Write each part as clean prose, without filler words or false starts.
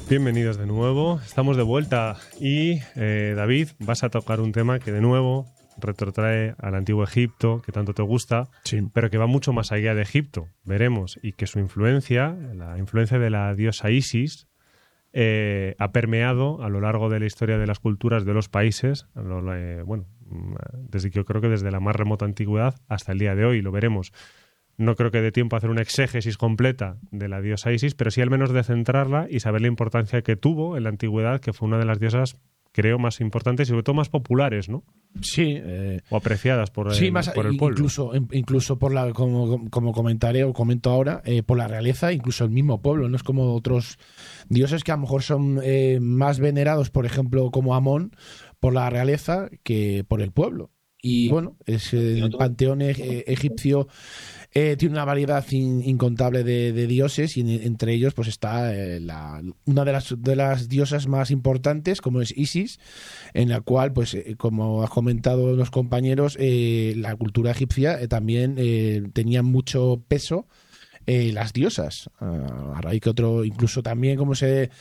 Bienvenidos de nuevo, estamos de vuelta y David, vas a tocar un tema que de nuevo retrotrae al antiguo Egipto, que tanto te gusta, sí, pero que va mucho más allá de Egipto, veremos, y que su influencia, la influencia de la diosa Isis, ha permeado a lo largo de la historia de las culturas de los países, desde que yo creo que desde la más remota antigüedad hasta el día de hoy, lo veremos. No creo que dé tiempo a hacer una exégesis completa de la diosa Isis, pero sí al menos de centrarla y saber la importancia que tuvo en la antigüedad, que fue una de las diosas, creo, más importantes y sobre todo más populares, ¿no? Sí. O apreciadas por el pueblo. Incluso por la, como comentaré o comento ahora, por la realeza, incluso el mismo pueblo. No es como otros dioses que a lo mejor son más venerados, por ejemplo, como Amón, por la realeza que por el pueblo. Y bueno, es el panteón egipcio tiene una variedad incontable de dioses y entre ellos pues está una de las diosas más importantes, como es Isis, en la cual, pues como has comentado los compañeros, la cultura egipcia también tenía mucho peso las diosas. A raíz que otro, incluso también como se...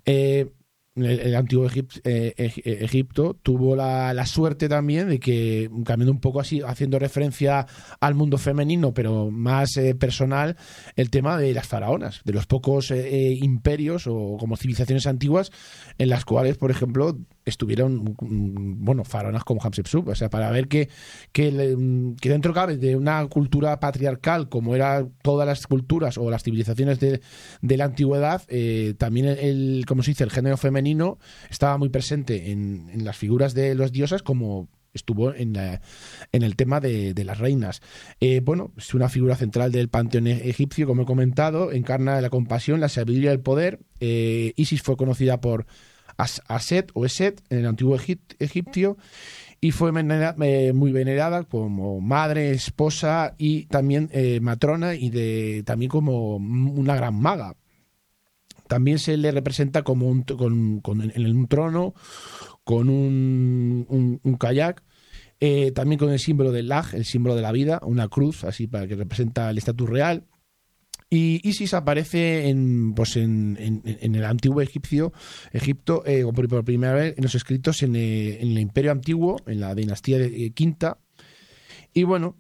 el antiguo Egipto tuvo la suerte también de que, cambiando un poco así, haciendo referencia al mundo femenino, pero más personal, el tema de las faraonas, de los pocos imperios o como civilizaciones antiguas en las cuales, por ejemplo, estuvieron, faraonas como Hatshepsut. O sea, para ver que dentro cabe de una cultura patriarcal como eran todas las culturas o las civilizaciones de la antigüedad, también como se dice, el género femenino estaba muy presente en las figuras de los diosas, como estuvo en el tema de las reinas. Es una figura central del panteón egipcio, como he comentado, encarna la compasión, la sabiduría y el poder. Isis fue conocida por Aset o Eset en el antiguo egipcio y fue muy venerada como madre, esposa y también matrona y también como una gran maga. También se le representa como en un trono, con un kayak, también con el símbolo del Lag, el símbolo de la vida, una cruz, así para que representa el estatus real. Y Isis aparece en el antiguo Egipto, por primera vez en los escritos en el Imperio Antiguo, en la dinastía de Quinta. Y bueno,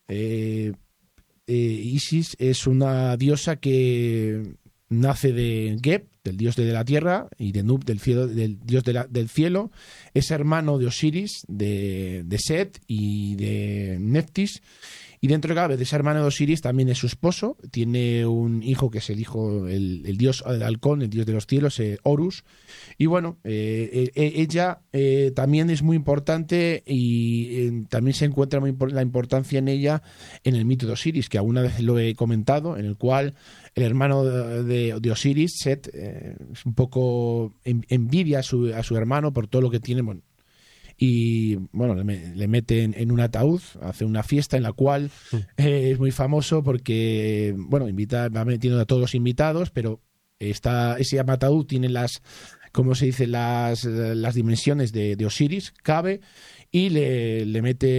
Isis es una diosa que nace de Geb, del dios de la tierra, y de Nub, del dios del cielo. Es hermano de Osiris, de Set y de Neftis. Y dentro de ese hermano de Osiris también es su esposo. Tiene un hijo que es el dios del halcón, el dios de los cielos, Horus. Y bueno, ella también es muy importante y también se encuentra la importancia en ella en el mito de Osiris, que alguna vez lo he comentado, en el cual el hermano de Osiris, Set, es un poco envidia a su hermano por todo lo que tiene. Y bueno, le meten en un ataúd, hace una fiesta en la cual es muy famoso porque, va metiendo a todos los invitados, pero ese ataúd tiene ¿cómo se dice? Las dimensiones de Osiris, cabe, y le mete